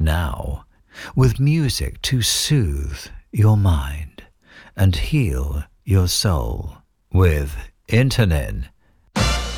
Now, with music to soothe your mind and heal your soul with Internin